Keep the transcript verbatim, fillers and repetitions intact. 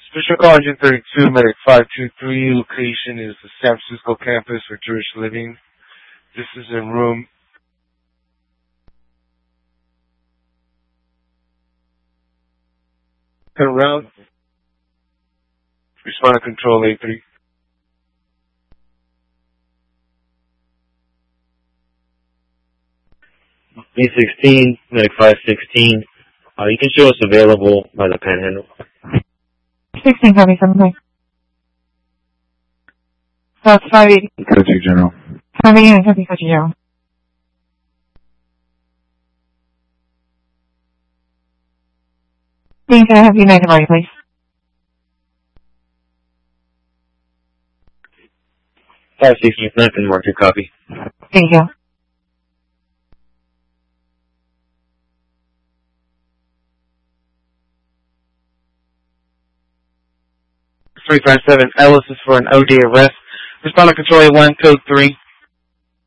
Special Call Engine thirty-two, Medic five two three, location is the San Francisco campus for Jewish Living. This is in room turn around. Respond to Control A three. B sixteen, Medic five sixteen. Uh, you can show us available by the panhandle. sixteen, copy, seven five. South five eighty. Code two, General. five eighty-nine, copy, code two, General. Being can I have United Marty, please? five sixteen, nothing more to copy. Thank you. three five seven, Ellis is for an O D arrest. Respond to Control A one, code three.